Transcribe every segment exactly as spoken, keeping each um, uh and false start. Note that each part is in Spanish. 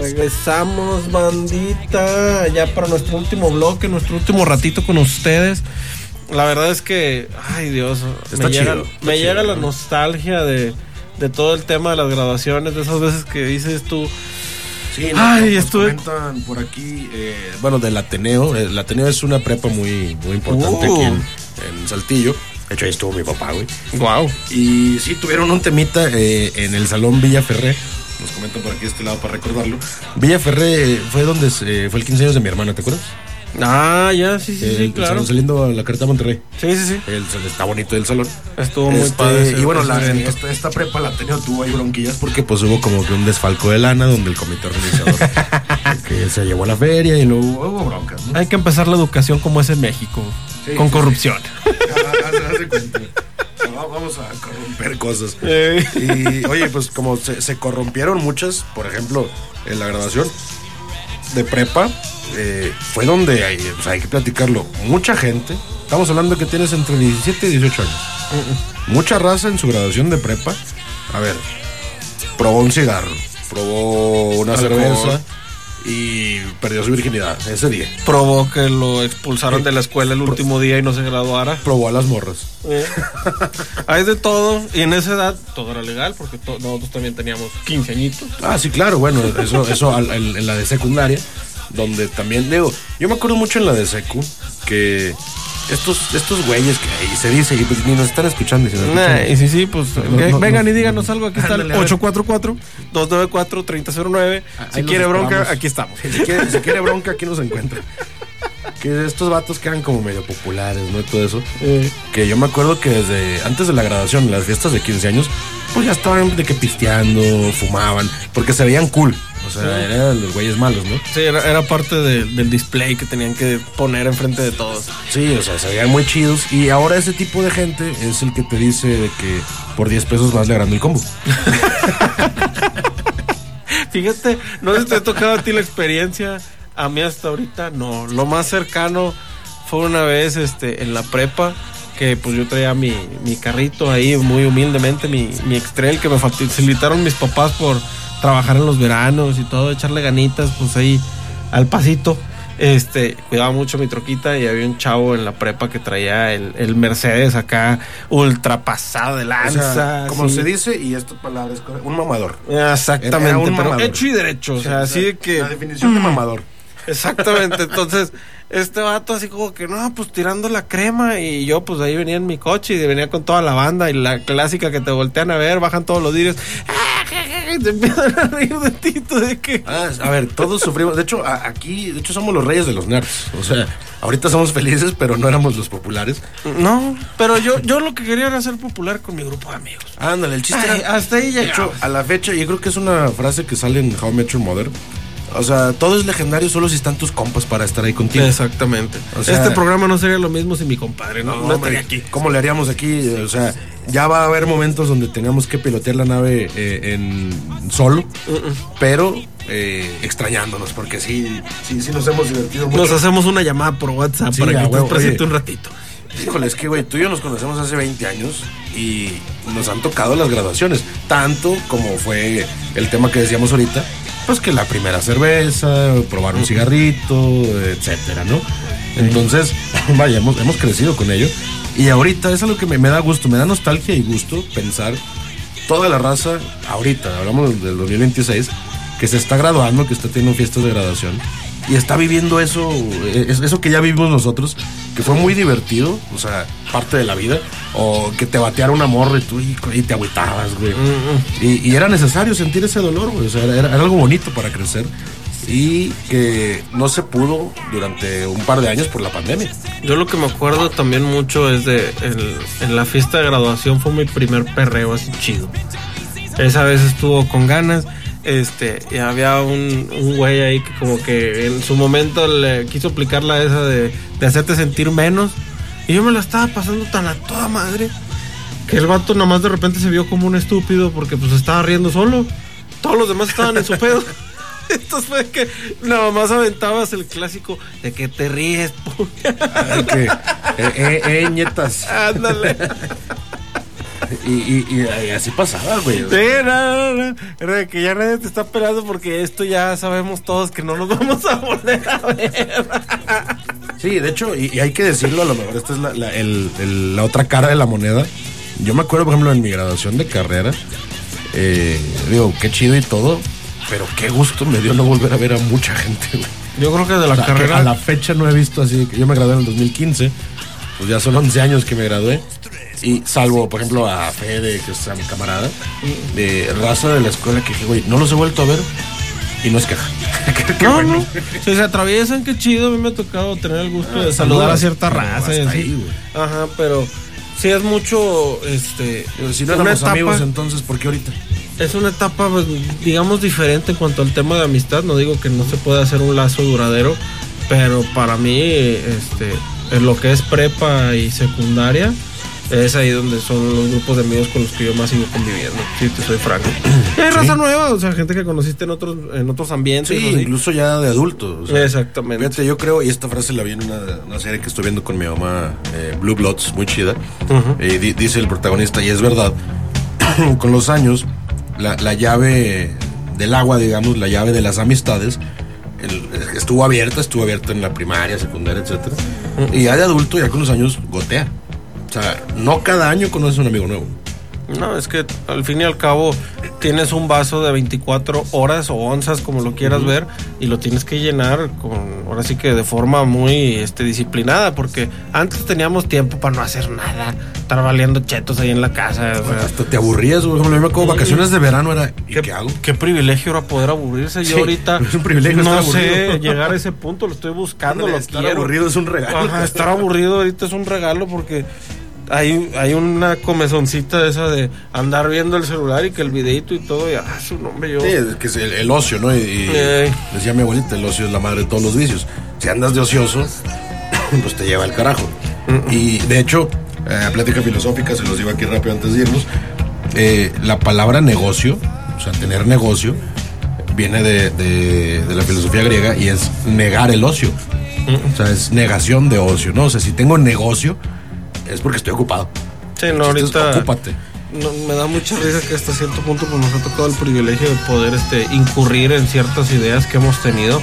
Regresamos, bandita, ya para nuestro último bloque, nuestro último ratito con ustedes. La verdad es que, ay Dios, está me chido, llega, está me chido, llega ¿no? la nostalgia de, de todo el tema de las graduaciones, de esas veces que dices tú. Sí, no, Ay, nos estuve... comentan por aquí, eh, bueno, del Ateneo. El Ateneo es una prepa muy, muy importante Uh. aquí en, en Saltillo. De hecho, ahí estuvo mi papá, güey. Wow. Y sí, tuvieron un temita eh, en el Salón Villaferré. Nos comentan por aquí de este lado para recordarlo. Villaferré fue donde se, fue el quince años de mi hermana, ¿te acuerdas? Ah, ya, sí, sí, el, sí, claro. el, saliendo a la carreta de Monterrey. Sí, sí, sí. El, está bonito el salón. Estuvo muy Este, padre. ese- y bueno, ese la, evento. esta, esta prepa la Ateneo tuvo ahí bronquillas porque pues hubo como que un desfalco de lana donde el comité organizador que se llevó a la feria y luego hubo broncas, ¿no? Hay que empezar la educación como es en México, Sí, con sí, corrupción. Haz- haz de cuenta. No, vamos a corromper cosas. Eh. Y oye, pues como se, se corrompieron muchas, por ejemplo, en la graduación de prepa, eh, fue donde hay, pues hay que platicarlo. Mucha gente, estamos hablando que tienes entre diecisiete y dieciocho años. Uh-uh. Mucha raza en su graduación de prepa. A ver, probó un cigarro, probó una Alcohol. cerveza y perdió su virginidad ese día. Probó que lo expulsaron de la escuela el último día y no se graduara. Probó a las morras. Eh. Hay de todo, y en esa edad todo era legal, porque to- nosotros también teníamos quince añitos. Ah, sí, claro, bueno, eso, eso al- en, en la de secundaria, donde también, digo, yo me acuerdo mucho en la de secu, que estos, estos güeyes que ahí se dice, y pues ni nos están escuchando. Y si nos Nah, escuchan, y sí, sí, pues No, que no, vengan no, y díganos algo. Aquí está el ándale, a ver. ocho cuatro cuatro, dos nueve cuatro, tres cero cero nueve. ahí Si los quiere bronca, esperamos. aquí estamos. Si quiere, si quiere bronca, aquí nos encuentra. Que estos vatos quedan como medio populares, ¿no? Y todo eso. Eh. Que yo me acuerdo que desde antes de la graduación, en las fiestas de quince años, pues ya estaban de que pisteando, fumaban, porque se veían cool. O sea, Sí. eran los güeyes malos, ¿no? Sí, era, era parte de- del display que tenían que poner enfrente de todos. Sí, o sea, se veían muy chidos. Y ahora ese tipo de gente es el que te dice de que por diez pesos más le agrando el combo. Fíjate, no sé si te ha tocado a ti la experiencia. A mí hasta ahorita no. Lo más cercano fue una vez este, en la prepa, que pues yo traía mi, mi carrito ahí muy humildemente, mi, mi X-Trail, que me facilitaron mis papás por trabajar en los veranos y todo, echarle ganitas pues ahí al pasito. Este, cuidaba mucho mi troquita y había un chavo en la prepa que traía el, el Mercedes acá ultra pasado de O lanza. sea, como sí. se dice, y esta palabra es correcta, un mamador. Exactamente, Era un pero mamador. hecho y derecho, o sea, así de que... La definición de mamador. Exactamente, entonces este vato así como que no, pues tirando la crema, y yo pues ahí venía en mi coche y venía con toda la banda, y la clásica que te voltean a ver, bajan todos los vidrios, y te empiezan a reír de ti, tú de que... Ah, a ver, todos sufrimos. De hecho, a- aquí, de hecho, somos los reyes de los nerds. O sea, ahorita somos felices, pero no éramos los populares. No, pero yo, yo lo que quería era ser popular con mi grupo de amigos. Ándale, el chiste Ay, era. hasta ahí De hecho, llegamos. a la fecha, yo creo que es una frase que sale en How I Met Your Mother. O sea, todo es legendario solo si están tus compas para estar ahí contigo. Exactamente. O sea- este programa no sería lo mismo sin mi compadre, no, no, hombre, estaría aquí. ¿Cómo le haríamos aquí? O sea, ya va a haber momentos donde tengamos que pilotear la nave eh, en solo, Uh-uh. pero eh, extrañándonos, porque sí, sí, sí nos hemos divertido mucho. Nos hacemos una llamada por WhatsApp Sí, para a que te huevo, presente oye. un ratito. Híjole, es que, güey, tú y yo nos conocemos hace veinte años y nos han tocado las graduaciones, tanto como fue el tema que decíamos ahorita, pues que la primera cerveza, probar un cigarrito, etcétera, ¿no? Entonces, vaya, hemos, hemos crecido con ello. Y ahorita es algo que me, me da gusto, me da nostalgia y gusto pensar toda la raza, ahorita, hablamos del dos mil veintiséis, que se está graduando, que está teniendo fiestas de graduación y está viviendo eso, es- eso que ya vivimos nosotros, que fue muy divertido, o sea, parte de la vida, o que te bateara una morra y tú y, y te agüitabas, güey. Y, y era necesario sentir ese dolor, güey, o sea, era, era algo bonito para crecer y que no se pudo durante un par de años por la pandemia. Yo lo que me acuerdo también mucho es de el- en la fiesta de graduación fue mi primer perreo así chido. Esa vez estuvo con ganas, este, y había un, un güey ahí que como que en su momento le quiso aplicar la esa de, de hacerte sentir menos, y yo me la estaba pasando tan a toda madre que el vato nomás de repente se vio como un estúpido porque pues estaba riendo solo. Todos los demás estaban en su pedo. Entonces fue que nada más aventabas el clásico de que te ríes, pu-. Ay, que, eh, eh, eh, ñetas. Ándale. y, y, y, y así pasaba, güey. Sí, no, no, no. Era que ya nadie te está pelando porque esto ya sabemos todos que no nos vamos a volver a ver. Sí, de hecho, y, y hay que decirlo, a lo mejor esta es la, la, el, el, la otra cara de la moneda. Yo me acuerdo, por ejemplo, en mi graduación de carrera, eh, digo, qué chido y todo, pero qué gusto me dio no volver a ver a mucha gente, güey. Yo creo que de la o sea, carrera... A la fecha no he visto así, yo me gradué en el dos mil quince, pues ya son once años que me gradué, y salvo, por ejemplo, a Fede, que es a mi camarada, de raza de la escuela, que dije, güey, no los he vuelto a ver, y no es queja. No, bueno. No, si se atraviesan, qué chido, a mí me ha tocado tener el gusto ah, de saludar a cierta raza y así. Ahí, ajá, pero sí es mucho, este... Pero si no éramos etapa, amigos, entonces, ¿por qué ahorita? Es una etapa, pues, digamos, diferente en cuanto al tema de amistad. No digo que no se pueda hacer un lazo duradero, pero para mí, este, en lo que es prepa y secundaria, es ahí donde son los grupos de amigos con los que yo más sigo conviviendo, si te soy franco. Y hay raza sí. nueva, o sea, gente que conociste en otros, en otros ambientes. Sí, incluso ya de adultos. O sea, exactamente. Fíjate, yo creo, y esta frase la vi en una, una serie que estoy viendo con mi mamá, eh, Blue Bloods, muy chida. Uh-huh. Eh, di, dice el protagonista, y es verdad, con los años, la, la llave del agua, digamos, la llave de las amistades, el, estuvo abierta, estuvo abierta en la primaria, secundaria, etcétera. Uh-huh. Y ya de adulto, ya con los años, gotea. O sea, no cada año conoces a un amigo nuevo. No, es que al fin y al cabo tienes un vaso de veinticuatro horas o onzas, como lo quieras uh-huh. ver, y lo tienes que llenar con, ahora sí que de forma muy este, disciplinada, porque antes teníamos tiempo para no hacer nada, estar valiendo chetos ahí en la casa. O sea, hasta te aburrías, por ejemplo, yo como vacaciones de verano era, ¿y qué, qué hago? Qué privilegio era poder aburrirse. Yo sí, ahorita es un privilegio no estar sé aburrido. Llegar a ese punto, lo estoy buscando, lo estar quiero. Aburrido es un regalo. Ajá, estar aburrido ahorita es un regalo porque Hay, hay una comezoncita de esa de andar viendo el celular y que el videito y todo, y ah, su nombre yo. Sí, es que es el, el ocio, ¿no? Y, y eh. decía mi abuelita, el ocio es la madre de todos los vicios. Si andas de ocioso, pues te lleva al carajo. Uh-uh. Y de hecho, eh, plática filosófica, se los digo aquí rápido antes de irnos. Eh, la palabra negocio, o sea, tener negocio, viene de, de, de la filosofía griega y es negar el ocio. Uh-uh. O sea, es negación de ocio, ¿no? O sea, si tengo negocio, es porque estoy ocupado. Sí, no, ahorita ocúpate. No, me da mucha risa que hasta cierto punto pues, nos ha tocado el privilegio de poder este, incurrir en ciertas ideas que hemos tenido,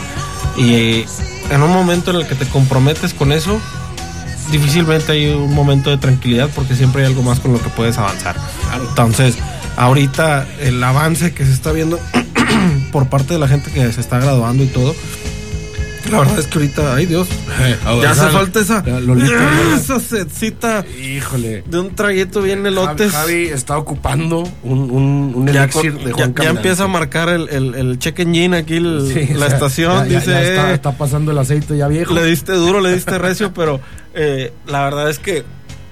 y en un momento en el que te comprometes con eso, difícilmente hay un momento de tranquilidad porque siempre hay algo más con lo que puedes avanzar. Claro. Entonces, ahorita el avance que se está viendo por parte de la gente que se está graduando y todo, la verdad es que ahorita, ay Dios, eh, ya hace falta esa Lolita, esa setcita, híjole, de un trayecto bien elotes. Javi, Javi está ocupando un, un, un elixir de Juan ya, ya empieza a marcar el, el, el check engine aquí, el, sí, la o sea, estación, ya, dice, ya, ya está, está pasando el aceite ya viejo. Le diste duro, le diste recio, pero eh, la verdad es que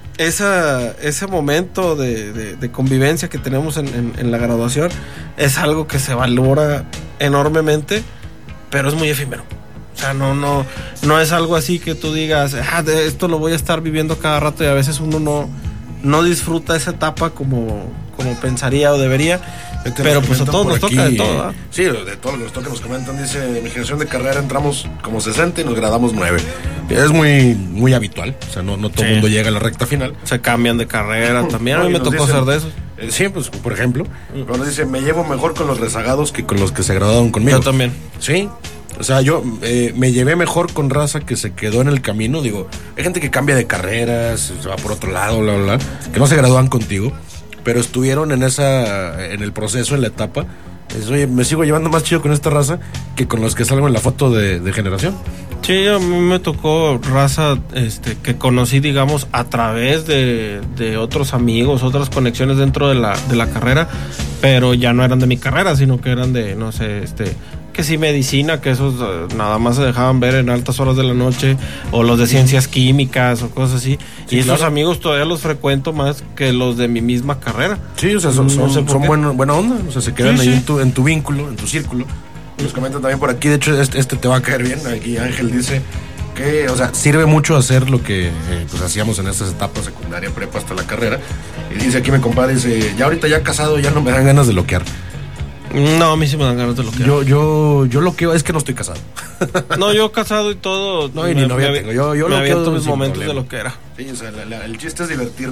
esa, ese momento de, de, de convivencia que tenemos en, en, en la graduación es algo que se valora enormemente, pero es muy efímero. O sea, no, no, no es algo así que tú digas, ah, de esto lo voy a estar viviendo cada rato, y a veces uno no, no disfruta esa etapa como, como pensaría o debería. Este pero pues a todos nos aquí, toca de todo, ¿eh? Sí, de todo lo que nos toca nos comentan. Dice, en mi generación de carrera entramos como sesenta y nos graduamos nueve. Es muy, muy habitual. O sea, no, no todo el sí. mundo llega a la recta final. Se cambian de carrera también. No, a mí me tocó dicen, ser de esos. Eh, sí, pues por ejemplo, cuando nos dice, me llevo mejor con los rezagados que con los que se graduaron conmigo. Yo también. Sí. O sea, yo eh, me llevé mejor con raza que se quedó en el camino. Digo, hay gente que cambia de carreras, se va por otro lado, bla, bla, bla, que no se gradúan contigo, pero estuvieron en esa, en el proceso, en la etapa. Es, oye, me sigo llevando más chido con esta raza que con los que salgo en la foto de, de generación. Sí, a mí me tocó raza este, que conocí, digamos, a través de, de otros amigos, otras conexiones dentro de la, de la carrera, pero ya no eran de mi carrera, sino que eran de, no sé, este... que sí, medicina, que esos uh, nada más se dejaban ver en altas horas de la noche, o los de ciencias químicas o cosas así, sí, y esos claro. amigos todavía los frecuento más que los de mi misma carrera. Sí, o sea, son, son, no sé son buen, buena onda, o sea, se quedan sí, ahí sí. En, tu, en tu vínculo, en tu círculo. Nos comentan también por aquí, de hecho este, este te va a caer bien, aquí Ángel dice que, o sea, sirve mucho hacer lo que eh, pues hacíamos en estas etapas, secundaria, prepa, hasta la carrera, y dice aquí mi compadre, dice, ya ahorita ya casado ya no me dan ganas de loquear. No, a mí sí me dan ganas de loquear. Yo, yo, yo loqueo, es que no estoy casado. No, yo casado y todo. No, y ni novia tengo. Yo, yo me loqueo mis momentos problema. De loquera. Sí, o sea, la, la, el chiste es divertirnos.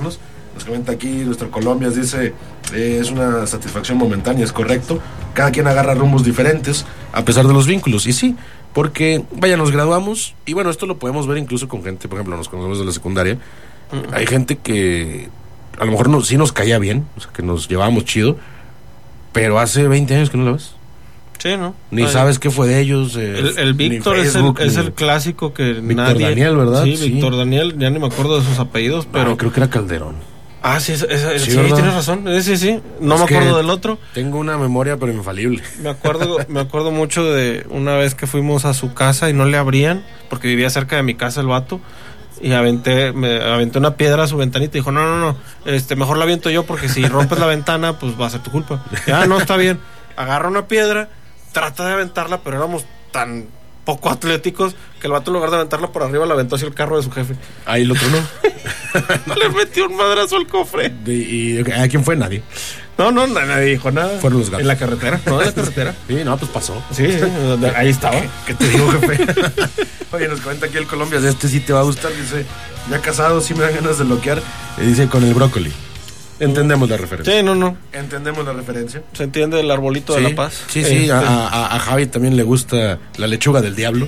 Nos comenta aquí nuestro Colombia, dice, eh, es una satisfacción momentánea, es correcto. Cada quien agarra rumbos diferentes a pesar de los vínculos. Y sí, porque, vaya, nos graduamos. Y bueno, esto lo podemos ver incluso con gente, por ejemplo, nos conocemos de la secundaria. Uh-huh. Hay gente que a lo mejor no, sí nos caía bien, o sea, que nos llevábamos chido, pero hace veinte años que no la ves. Sí, ¿no? Ni Ay, sabes qué fue de ellos. Eh, el el Víctor es, el, es el clásico que Víctor nadie... Daniel, ¿verdad? Sí, sí, Víctor Daniel, ya ni me acuerdo de sus apellidos, pero... Ah, creo que era Calderón. Ah, sí, es, es, sí, sí tienes razón, sí, sí, no es me acuerdo del otro. Tengo una memoria pero infalible. Me acuerdo, me acuerdo mucho de una vez que fuimos a su casa y no le abrían, porque vivía cerca de mi casa el vato, y aventé, me aventé una piedra a su ventanita y dijo, no, no, no, este, mejor la aviento yo porque si rompes la ventana, pues va a ser tu culpa. Y, ah, no, está bien. Agarra una piedra, trata de aventarla, pero éramos tan poco atléticos que el vato en lugar de aventarla por arriba la aventó hacia el carro de su jefe. Ahí el otro no. Le metió un madrazo al cofre. De, ¿Y a quién fue? Nadie. No, no, nadie dijo nada. Fueron los gatos. En la carretera, no, en la carretera. Sí, no, pues pasó. Sí, sí, ahí estaba. ¿Qué, qué te digo, jefe? Oye, nos comenta aquí el Colombia, este sí te va a gustar, dice, ya casado, sí me dan ganas de bloquear, y dice, con el brócoli. Entendemos la referencia. Sí, no, no. Entendemos la referencia. Se entiende el arbolito sí, de la paz. Sí, sí, este... a, a, a Javi también le gusta la lechuga del diablo.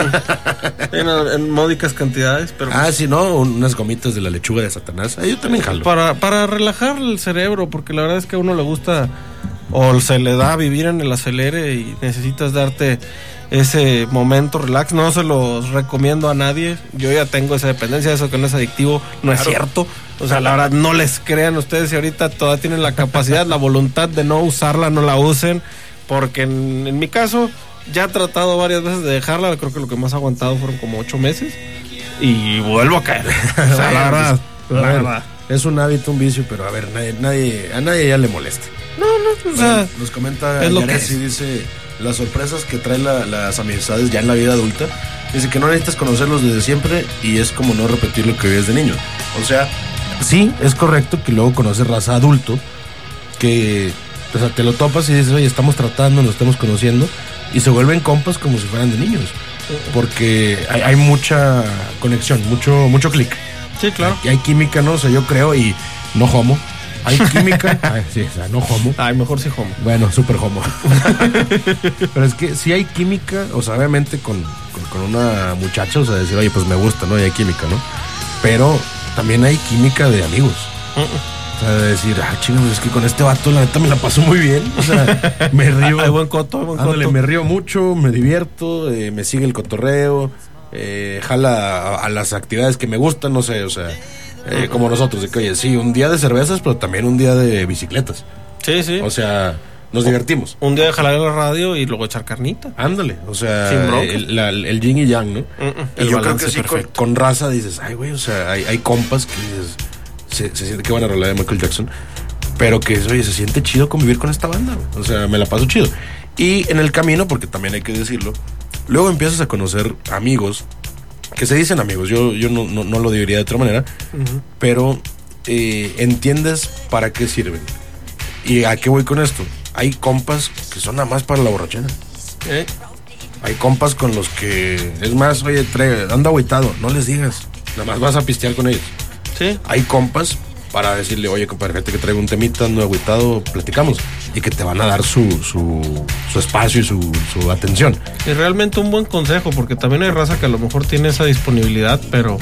en, en módicas cantidades, pero... Ah, sí, ¿no? Unas gomitas de la lechuga de Satanás. Ahí yo también jalo. Para, para relajar el cerebro, porque la verdad es que a uno le gusta o se le da vivir en el acelere y necesitas darte ese momento relax. No se los recomiendo a nadie. Yo ya tengo esa dependencia, eso que no es adictivo, no claro. Es cierto. O sea, la verdad, no les crean ustedes si ahorita todavía tienen la capacidad, la voluntad de no usarla, no la usen, porque en, en mi caso ya he tratado varias veces de dejarla, creo que lo que más he aguantado fueron como ocho meses y vuelvo a caer. O sea, la verdad, la verdad. Es un hábito, un vicio, pero a ver, nadie, nadie, a nadie ya le molesta. No, no, o sea, bueno, nos comenta Yaresi, dice, las sorpresas que traen la, las amistades ya en la vida adulta, dice que no necesitas conocerlos desde siempre y es como no repetir lo que vives de niño. O sea, sí, es correcto que luego conoces raza adulto, que o sea, te lo topas y dices, oye, estamos tratando, nos estamos conociendo, y se vuelven compas como si fueran de niños, porque hay, hay mucha conexión, mucho mucho clic. Sí, claro. Y hay química, ¿no? O sea, yo creo, y no homo, hay química. Ay, sí, o sea, no homo. Ay, mejor sí homo. Bueno, súper homo. Pero es que sí hay química, o sea, obviamente con, con, con una muchacha, o sea, decir, oye, pues me gusta, ¿no? Y hay química, ¿no? Pero también hay química de amigos. Uh-uh. O sea, de decir, ah, chino, es que con este vato la neta me la paso muy bien. O sea, me río. Hay buen coto, hay buen ándale, coto. Me río mucho, me divierto, eh, me sigue el cotorreo, eh, jala a, a las actividades que me gustan, no sé, o sea, eh, como nosotros, de que, oye, sí, un día de cervezas, pero también un día de bicicletas. Sí, sí. O sea, nos divertimos. Un día de jalar la radio y luego echar carnita. Ándale, o sea, el, la, el yin y yang, ¿no? Uh-uh. Y yo creo que sí, con, con raza dices, ay, güey, o sea, hay, hay compas que dices, se, se siente que van a rolar de Michael Jackson, pero que, oye, se siente chido convivir con esta banda, güey. O sea, me la paso chido. Y en el camino, porque también hay que decirlo, luego empiezas a conocer amigos que se dicen amigos, yo, yo no, no, no lo diría de otra manera, uh-huh. pero eh, entiendes para qué sirven. ¿Y a qué voy con esto? Hay compas que son nada más para la borrachera. ¿Eh? Hay compas con los que, es más, oye, trae, anda agüitado, no les digas, nada más vas a pistear con ellos. ¿Sí? Hay compas para decirle, oye, compadre, fíjate que traigo un temita, ando agüitado, platicamos, y que te van a dar su, su, su espacio y su, su atención. Y realmente un buen consejo, porque también hay raza que a lo mejor tiene esa disponibilidad, pero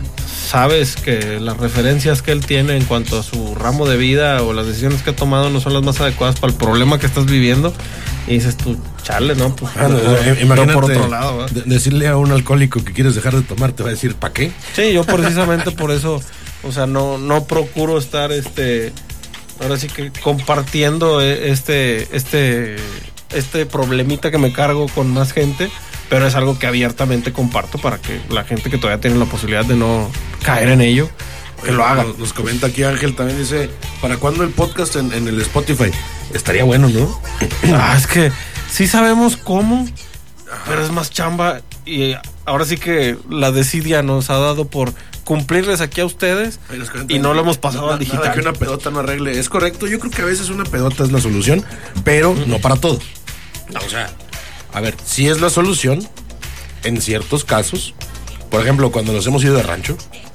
sabes que las referencias que él tiene en cuanto a su ramo de vida o las decisiones que ha tomado no son las más adecuadas para el problema que estás viviendo, y dices tú, chale, ¿no? Pues, ah, no, no, imagínate por otro lado, de, decirle a un alcohólico que quieres dejar de tomar, te va a decir, ¿para qué? Sí, yo precisamente por eso, o sea, no, no procuro estar, este, ahora sí que compartiendo este, este, este problemita que me cargo con más gente, pero es algo que abiertamente comparto para que la gente que todavía tiene la posibilidad de no caer en ello, que lo haga. Nos comenta aquí Ángel, también dice, ¿para cuándo el podcast en, en el Spotify? Estaría bueno, ¿no? Ah, es que sí sabemos cómo, pero es más chamba, y ahora sí que la desidia nos ha dado por cumplirles aquí a ustedes y no lo hemos pasado al digital. Nada que una pedota no arregle. Es correcto, yo creo que a veces una pedota es la solución, pero no para todo. O sea, a ver, si sí es la solución en ciertos casos. Por ejemplo, cuando nos hemos ido de rancho,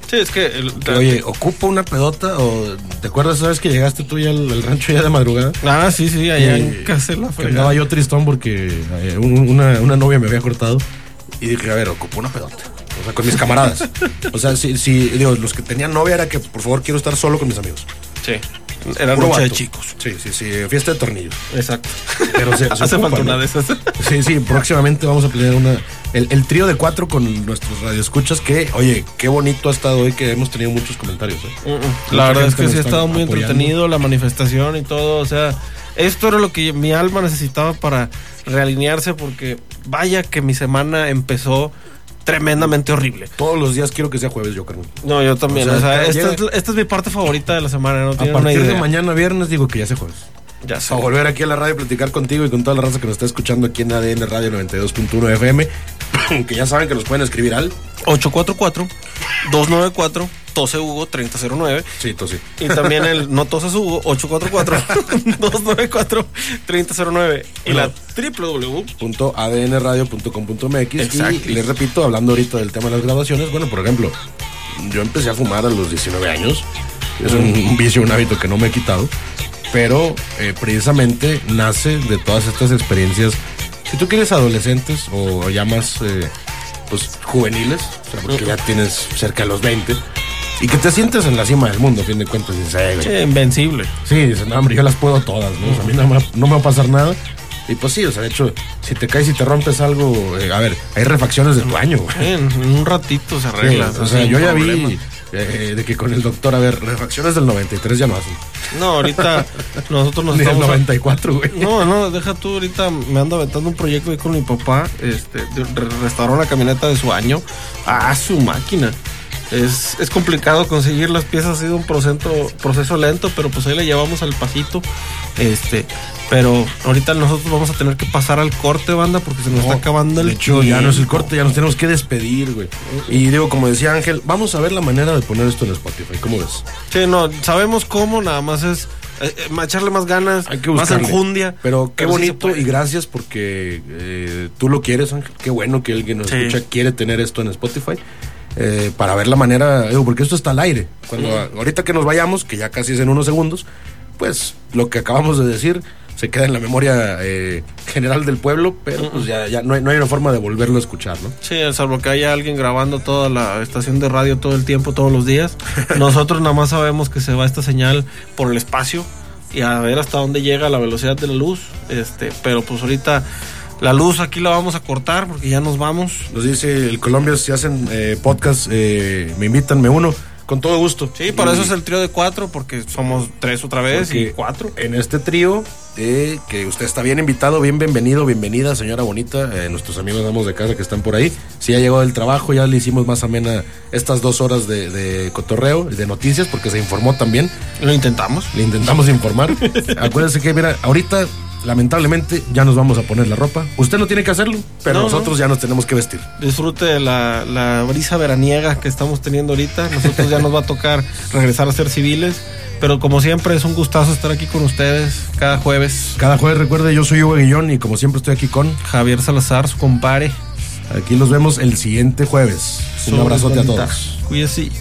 Sí, es que... El, que oye, ¿ocupa una pedota? ¿O te acuerdas, sabes que llegaste tú ya al, al rancho ya de madrugada? Ah, sí, sí, allá y, en casa la fregada. Andaba yo tristón porque eh, un, una, una novia me había cortado. Y dije, a ver, ocupo una pedota. O sea, con mis camaradas. O sea, si, si, digo, los que tenían novia era que, por favor, quiero estar solo con mis amigos. Sí. Era Puro noche de vato. chicos. Sí, sí, sí, fiesta de tornillos. Exacto. Pero se, se hace ocupa, falta ¿no? una de esas. Sí, sí, próximamente vamos a planear una el, el trío de cuatro con nuestros radioescuchas que, oye, qué bonito ha estado hoy que hemos tenido muchos comentarios. ¿eh? Uh-uh. La verdad es que sí ha estado muy apoyando. Entretenido, la manifestación y todo, o sea, esto era lo que mi alma necesitaba para realinearse porque vaya que mi semana empezó tremendamente horrible. Todos los días quiero que sea jueves, yo creo. No, yo también. O sea, o sea esta, llega... es, esta es mi parte favorita de la semana. No a partir de mañana viernes digo que ya sea jueves. Ya sé. A volver aquí a la radio a platicar contigo y con toda la raza que nos está escuchando aquí en A D N Radio noventa y dos punto uno F M. Que ya saben que nos pueden escribir al ocho cuatro cuatro, dos nueve cuatro, Tose Hugo treinta cero nueve. Sí, Tose. Y también el No Toses Hugo ocho cuatro cuatro, dos nueve cuatro, treinta cero nueve. Y no. La doble u doble u doble u punto a d n radio punto com punto m x. Y les repito, hablando ahorita del tema de las graduaciones, bueno, por ejemplo, yo empecé a fumar a los diecinueve años. Es un, un vicio, un hábito que no me he quitado. Pero eh, precisamente nace de todas estas experiencias, si tú quieres adolescentes o ya más eh, pues juveniles, o sea, porque ya tienes cerca de los veinte y que te sientes en la cima del mundo, a fin de cuentas, y dices, hey, sí, invencible. Sí, dices, no, hombre, yo las puedo todas, ¿no? O sea, a mí no me, no me va a pasar nada. Y pues sí, o sea, de hecho, si te caes y te rompes algo, eh, a ver, hay refacciones de tu año, güey. En, en un ratito se arregla. Sí, o sea, yo ya problema. vi eh, de que con el doctor, a ver, refacciones del noventa y tres ya no hacen. No, ahorita nosotros nos Ni estamos... del noventa y cuatro, güey. No, no, deja tú, ahorita me ando aventando un proyecto ahí con mi papá, este, de restaurar una camioneta de su año. Ah, su máquina. Es, es complicado conseguir las piezas, ha sido un proceso, proceso lento, pero pues ahí le llevamos al pasito. Este, pero ahorita nosotros vamos a tener que pasar al corte, banda, porque se nos no, está acabando el de hecho, ya no es el corte, ya nos tenemos que despedir, güey. Y digo, como decía Ángel, vamos a ver la manera de poner esto en Spotify, ¿cómo ves? Sí, no, sabemos cómo, nada más es eh, echarle más ganas, hay que más enjundia. Pero qué pero bonito sí y gracias porque eh, tú lo quieres, Ángel. Qué bueno que alguien nos sí. escucha quiere tener esto en Spotify. Eh, para ver la manera, digo, porque esto está al aire. Cuando uh-huh. ahorita que nos vayamos, que ya casi es en unos segundos, pues lo que acabamos de decir se queda en la memoria eh, general del pueblo, pero uh-huh. pues ya, ya no, hay, no hay una forma de volverlo a escuchar, ¿no? Sí, salvo que haya alguien grabando toda la estación de radio todo el tiempo, todos los días. Nosotros nada más sabemos que se va esta señal por el espacio y a ver hasta dónde llega la velocidad de la luz. Este, pero pues ahorita la luz aquí la vamos a cortar porque ya nos vamos. Nos dice el Colombia, si hacen eh, podcast, eh, me invitan, me uno, con todo gusto. Sí, para y, eso es el trío de cuatro, porque somos tres otra vez y cuatro. En este trío, eh, que usted está bien invitado, bien bienvenido, bienvenida, señora bonita, eh, nuestros amigos amos de casa que están por ahí. Si ya llegó del trabajo, ya le hicimos más amena estas dos horas de, de cotorreo, de noticias, porque se informó también. Lo intentamos. Le intentamos informar. Acuérdense que, mira, ahorita... lamentablemente ya nos vamos a poner la ropa. Usted no tiene que hacerlo, pero no, nosotros no. ya nos tenemos que vestir. Disfrute de la, la brisa veraniega que estamos teniendo ahorita. Nosotros ya nos va a tocar regresar a ser civiles. Pero como siempre es un gustazo estar aquí con ustedes cada jueves. Cada jueves, recuerde, yo soy Hugo Guillón y como siempre estoy aquí con Javier Salazar, su compadre. Aquí los vemos el siguiente jueves. Un Soy abrazote bonita. A todos. Cuídese.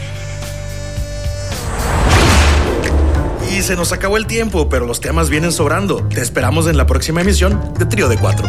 Y se nos acabó el tiempo, pero los temas vienen sobrando. Te esperamos en la próxima emisión de Trío de Cuatro.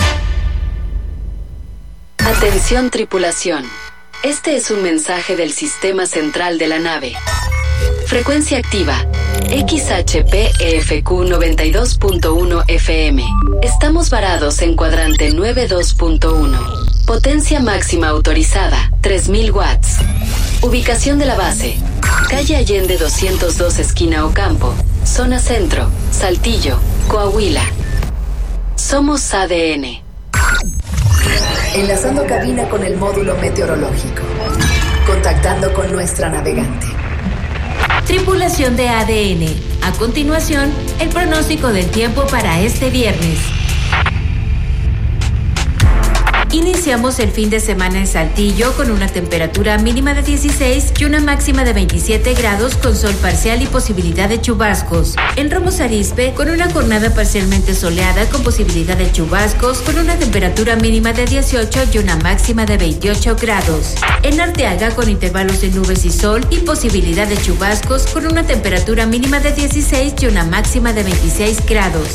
Atención, tripulación. Este es un mensaje del sistema central de la nave. Frecuencia activa. X H P E F Q noventa y dos punto uno F M. Estamos varados en cuadrante noventa y dos punto uno. Potencia máxima autorizada, tres mil watts. Ubicación de la base. Calle Allende doscientos dos, esquina Ocampo, zona centro, Saltillo, Coahuila. Somos A D N. Enlazando cabina con el módulo meteorológico. Contactando con nuestra navegante. Tripulación de A D N. A continuación, el pronóstico del tiempo para este viernes. Inicia Iniciamos el fin de semana en Saltillo con una temperatura mínima de dieciséis y una máxima de veintisiete grados con sol parcial y posibilidad de chubascos. En Ramos Arizpe con una jornada parcialmente soleada con posibilidad de chubascos con una temperatura mínima de dieciocho y una máxima de veintiocho grados. En Arteaga con intervalos de nubes y sol y posibilidad de chubascos con una temperatura mínima de dieciséis y una máxima de veintiséis grados.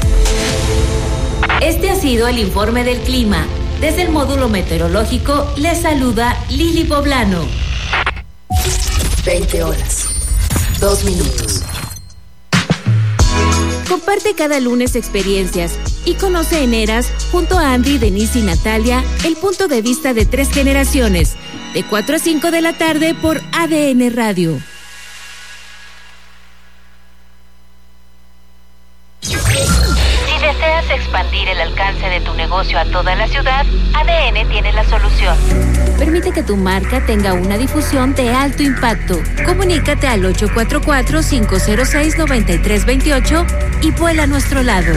Este ha sido el informe del clima. Desde el módulo meteorológico les saluda Lili Poblano. veinte horas, dos minutos. Comparte cada lunes experiencias y conoce en Eras, junto a Andy, Denise y Natalia, el punto de vista de tres generaciones, de cuatro a cinco de la tarde por A D N Radio. Si deseas expandir el alcance de tu negocio a toda la ciudad, A D N tiene la solución. Permite que tu marca tenga una difusión de alto impacto. Comunícate al ocho cuatro cuatro, cinco cero seis, nueve tres dos ocho y vuela a nuestro lado.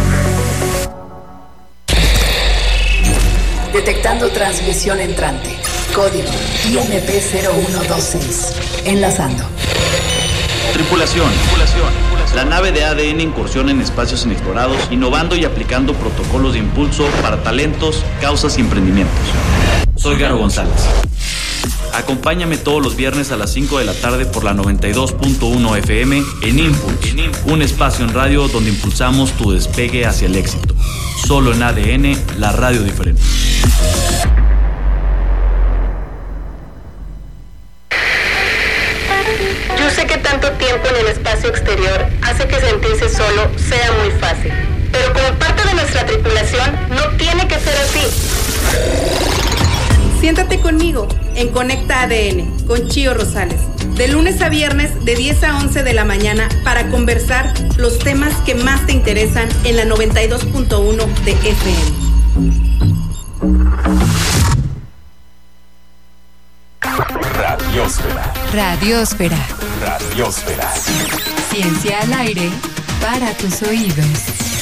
Detectando transmisión entrante. Código I M P cero uno dos seis. Enlazando. Tripulación. Tripulación. La nave de A D N incursiona en espacios inexplorados, innovando y aplicando protocolos de impulso para talentos, causas y emprendimientos. Soy Garo González. Acompáñame todos los viernes a las cinco de la tarde por la noventa y dos punto uno F M en Impulse, un espacio en radio donde impulsamos tu despegue hacia el éxito. Solo en A D N, la radio diferente. Yo sé que tanto tiempo en el espacio exterior hace que sentirse solo sea muy fácil, pero como parte de nuestra tripulación no tiene que ser así. Siéntate conmigo en Conecta A D N con Chío Rosales, de lunes a viernes de diez a once de la mañana para conversar los temas que más te interesan en la noventa y dos punto uno de F M. Radiosfera. Radiosfera. Radiosfera. Ciencia al aire para tus oídos.